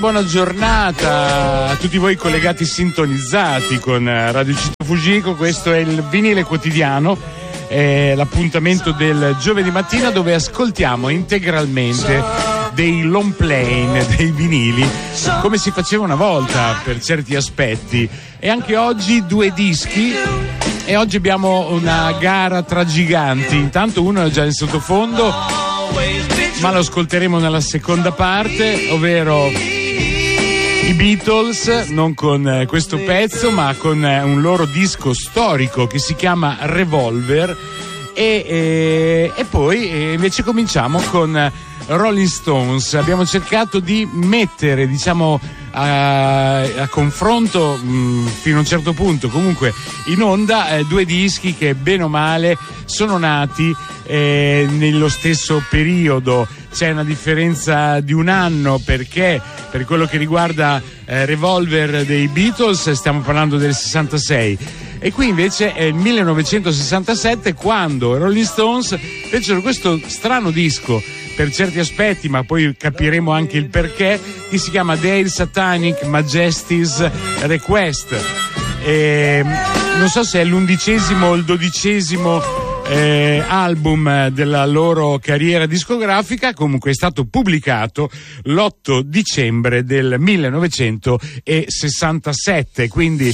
Buona giornata a tutti voi collegati sintonizzati con Radio Città Fujiko. Questo è il Vinile Quotidiano, l'appuntamento del giovedì mattina dove ascoltiamo integralmente dei long plane, dei vinili, come si faceva una volta per certi aspetti. E anche oggi 2 dischi, e oggi abbiamo una gara tra giganti. Intanto uno è già in sottofondo, ma lo ascolteremo nella seconda parte, ovvero i Beatles, non con questo pezzo ma con un loro disco storico che si chiama Revolver, e poi invece cominciamo con Rolling Stones. Abbiamo cercato di mettere, diciamo, a confronto fino a un certo punto comunque in onda 2 dischi che bene o male sono nati nello stesso periodo. C'è una differenza di un anno perché per quello che riguarda Revolver dei Beatles stiamo parlando del 66, e qui invece è il 1967 quando i Rolling Stones fecero questo strano disco per certi aspetti, ma poi capiremo anche il perché, che si chiama Their Satanic Majesty's Request. Non so se è l'11° o il 12° album della loro carriera discografica, comunque è stato pubblicato l'8 dicembre del 1967, quindi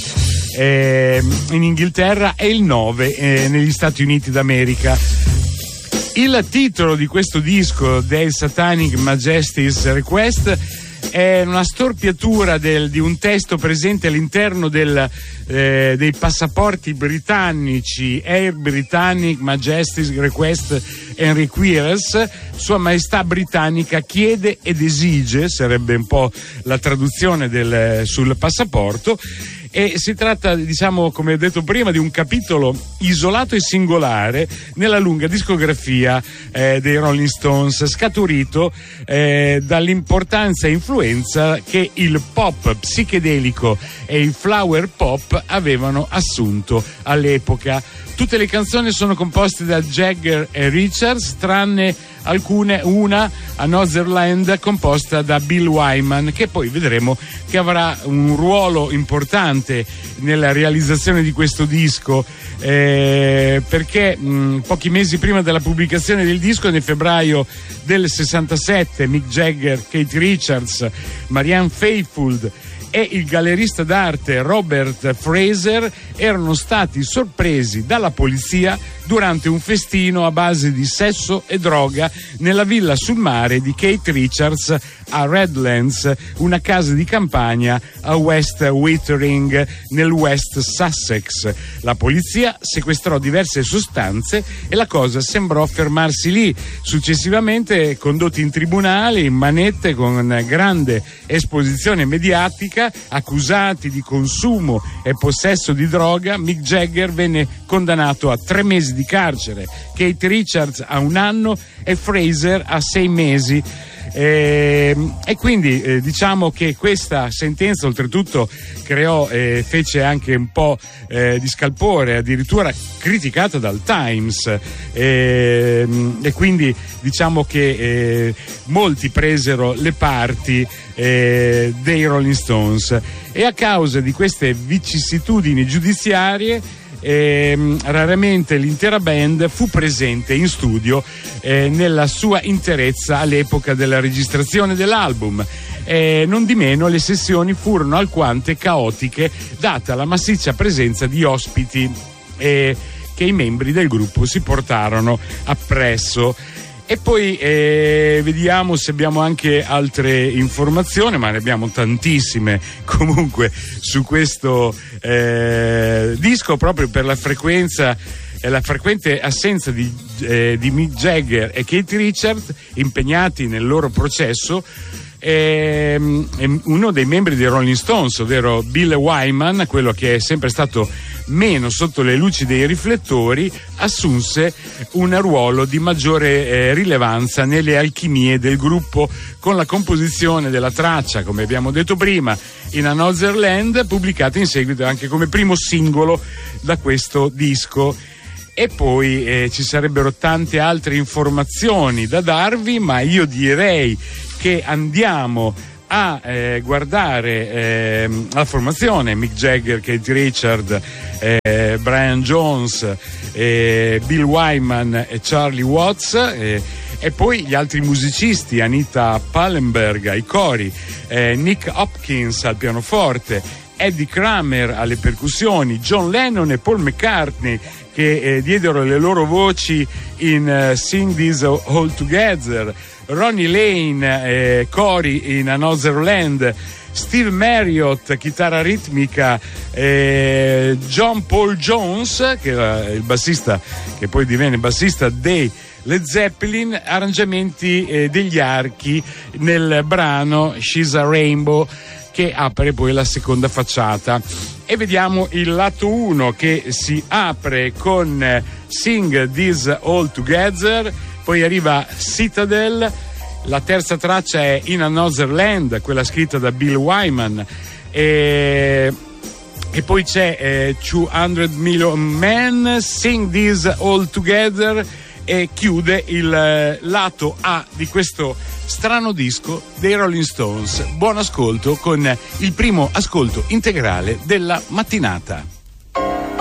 in Inghilterra, e il 9 negli Stati Uniti d'America. Il titolo di questo disco, Their Satanic Majesty's Request, è una storpiatura di un testo presente all'interno dei passaporti britannici Air Britannic Majesty's Request and Requires. Sua Maestà Britannica chiede ed esige, sarebbe un po' la traduzione sul passaporto. E si tratta, diciamo, come ho detto prima, di un capitolo isolato e singolare nella lunga discografia dei Rolling Stones, scaturito dall'importanza e influenza che il pop psichedelico e il flower pop avevano assunto all'epoca. Tutte le canzoni sono composte da Jagger e Richards, tranne una, Another Land, composta da Bill Wyman, che poi vedremo che avrà un ruolo importante nella realizzazione di questo disco, perché pochi mesi prima della pubblicazione del disco, nel febbraio del 67, Mick Jagger, Keith Richards, Marianne Faithfull e il gallerista d'arte Robert Fraser erano stati sorpresi dalla polizia durante un festino a base di sesso e droga nella villa sul mare di Keith Richards a Redlands, una casa di campagna a West Withering nel West Sussex. La polizia sequestrò diverse sostanze e la cosa sembrò fermarsi lì. Successivamente, condotti in tribunale in manette con grande esposizione mediatica, accusati di consumo e possesso di droga, Mick Jagger venne condannato a 3 mesi di carcere, Keith Richards a 1 anno e Fraser a 6 mesi. E quindi diciamo che questa sentenza oltretutto fece anche un po' di scalpore, addirittura criticata dal Times, e quindi diciamo che molti presero le parti dei Rolling Stones, e a causa di queste vicissitudini giudiziarie raramente l'intera band fu presente in studio nella sua interezza all'epoca della registrazione dell'album. Non di meno le sessioni furono alquanto caotiche data la massiccia presenza di ospiti che i membri del gruppo si portarono appresso. E poi vediamo se abbiamo anche altre informazioni, ma ne abbiamo tantissime comunque su questo disco, proprio per la frequenza e la frequente assenza di Mick Jagger e Keith Richards impegnati nel loro processo. Uno dei membri dei Rolling Stones, ovvero Bill Wyman, quello che è sempre stato meno sotto le luci dei riflettori, assunse un ruolo di maggiore rilevanza nelle alchimie del gruppo, con la composizione della traccia, come abbiamo detto prima, in Another Land, pubblicata in seguito anche come primo singolo da questo disco. E poi ci sarebbero tante altre informazioni da darvi, ma io direi che andiamo a guardare la formazione: Mick Jagger, Keith Richards, Brian Jones, Bill Wyman e Charlie Watts, e poi gli altri musicisti: Anita Pallenberg ai cori, Nick Hopkins al pianoforte, Eddie Kramer alle percussioni, John Lennon e Paul McCartney che diedero le loro voci in Sing This All Together, Ronnie Lane cori in Another Land, Steve Marriott chitarra ritmica, John Paul Jones che era il bassista che poi divenne bassista dei Led Zeppelin, arrangiamenti degli archi nel brano She's a Rainbow, che apre poi la seconda facciata. E vediamo il lato 1 che si apre con Sing This All Together, poi arriva Citadel, la terza traccia è In Another Land, quella scritta da Bill Wyman, e poi c'è 200 Million Men, Sing This All Together, e chiude il lato A di questo strano disco dei Rolling Stones. Buon ascolto con il primo ascolto integrale della mattinata.